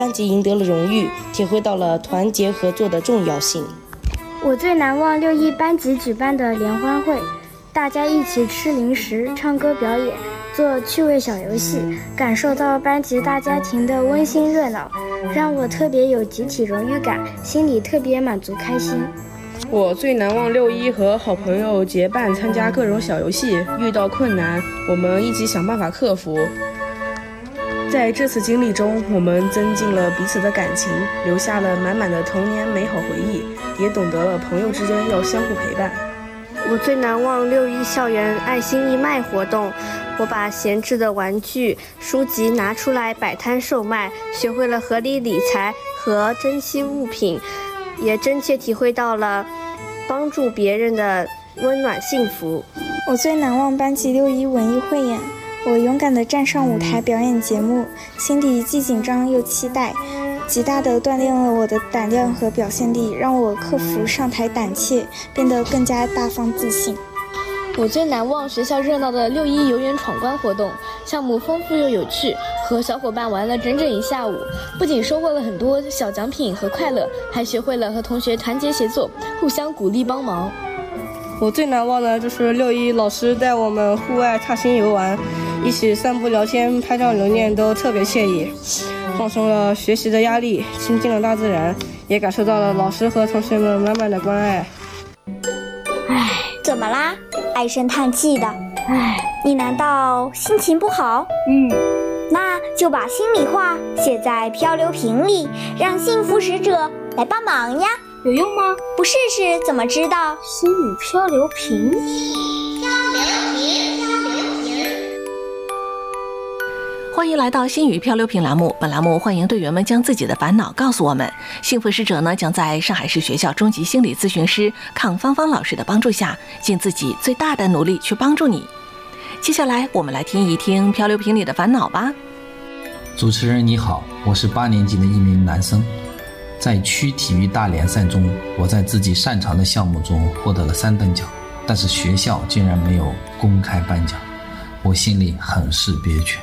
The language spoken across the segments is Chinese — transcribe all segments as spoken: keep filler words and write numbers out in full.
班级赢得了荣誉，体会到了团结合作的重要性。 我最难忘六一班级举办的联欢会，大家一起吃零食、唱歌表演、做趣味小游戏，感受到班级大家庭的温馨热闹，让我特别有集体荣誉感，心里特别满足开心。 我最难忘六一和好朋友结伴参加各种小游戏，遇到困难我们一起想办法克服。在这次经历中，我们增进了彼此的感情，留下了满满的童年美好回忆，也懂得了朋友之间要相互陪伴。 我最难忘六一校园爱心义卖活动，我把闲置的玩具、书籍拿出来摆摊售卖，学会了合理理财和珍惜物品，也真切体会到了帮助别人的温暖幸福。 我最难忘班级六一文艺汇演，我勇敢地站上舞台表演节目，心里既紧张又期待，极大地锻炼了我的胆量和表现力，让我克服上台胆怯，变得更加大方自信。 我最难忘学校热闹的六一游园闯关活动，项目丰富又有趣，和小伙伴玩了整整一下午，不仅收获了很多小奖品和快乐，还学会了和同学团结协作，互相鼓励帮忙。 我最难忘的就是六一老师带我们户外踏青游玩，一起散步聊天、拍照留念都特别惬意，放松了学习的压力，亲近了大自然，也感受到了老师和同学们满满的关爱。 唉，怎么啦？唉声叹气的。唉，你难道心情不好？ 嗯， 那就把心里话写在漂流瓶里，让幸福使者来帮忙呀。 有用吗？ 不试试怎么知道？ 心语漂流瓶。 欢迎来到心语漂流瓶栏目，本栏目欢迎队员们将自己的烦恼告诉我们，幸福使者呢将在上海市学校中级心理咨询师康芳芳老师的帮助下，尽自己最大的努力去帮助你。接下来我们来听一听漂流瓶里的烦恼吧。 主持人你好，我是八年级的一名男生，在区体育大联赛中，我在自己擅长的项目中获得了三等奖，但是学校竟然没有公开颁奖，我心里很是憋屈。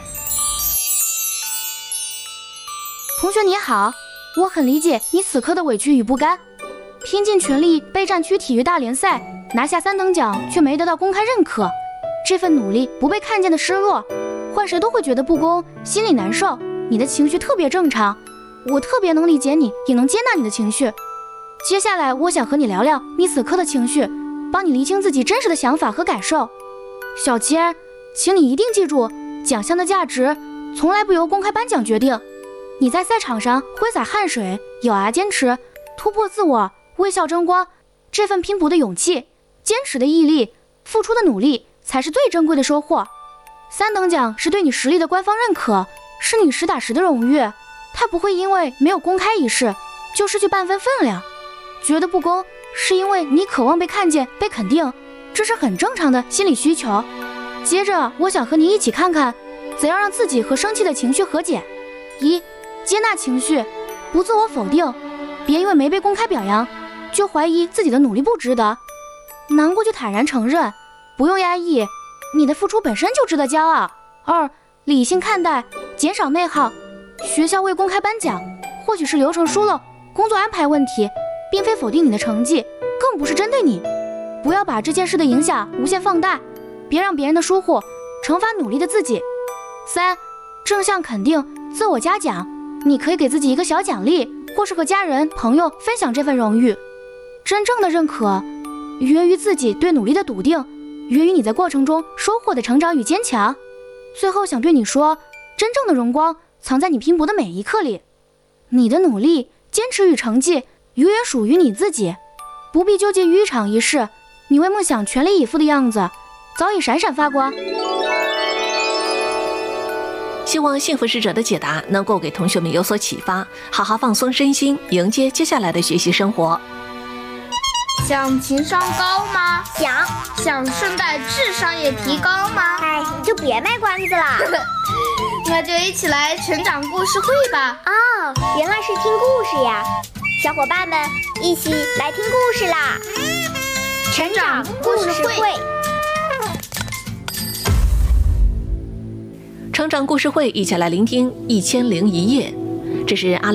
同学你好，我很理解你此刻的委屈与不甘，拼尽全力备战区体育大联赛，拿下三等奖却没得到公开认可，这份努力不被看见的失落，换谁都会觉得不公，心里难受。你的情绪特别正常，我特别能理解你，也能接纳你的情绪。接下来我想和你聊聊你此刻的情绪，帮你厘清自己真实的想法和感受。小千，请你一定记住，奖项的价值从来不由公开颁奖决定。你在赛场上挥洒汗水，咬牙坚持，突破自我，微笑争光，这份拼搏的勇气，坚持的毅力，付出的努力，才是最珍贵的收获。三等奖是对你实力的官方认可，是你实打实的荣誉，它不会因为没有公开仪式就失去半分分量。觉得不公，是因为你渴望被看见、被肯定，这是很正常的心理需求。接着我想和你一起看看怎样让自己和生气的情绪和解。一、接纳情绪，不自我否定，别因为没被公开表扬就怀疑自己的努力不值得，难过就坦然承认，不用压抑，你的付出本身就值得骄傲。二、理性看待，减少内耗，学校未公开颁奖或许是流程疏漏、工作安排问题，并非否定你的成绩，更不是针对你，不要把这件事的影响无限放大，别让别人的疏忽惩罚努力的自己。三、正向肯定，自我嘉奖，你可以给自己一个小奖励，或是和家人朋友分享这份荣誉。真正的认可源于自己对努力的笃定，源于你在过程中收获的成长与坚强。最后想对你说，真正的荣光藏在你拼搏的每一刻里，你的努力、坚持与成绩永远属于你自己，不必纠结于一场一事，你为梦想全力以赴的样子早已闪闪发光。 希望幸福使者的解答能够给同学们有所启发，好好放松身心，迎接接下来的学习生活。 想情商高吗？ 想。 想顺带智商也提高吗？ 哎，你就别卖关子了。 那就一起来成长故事会吧。 哦，原来是听故事呀！小伙伴们一起来听故事啦！成长故事会。 成长故事会，一起来聆听一千零一夜。这是阿拉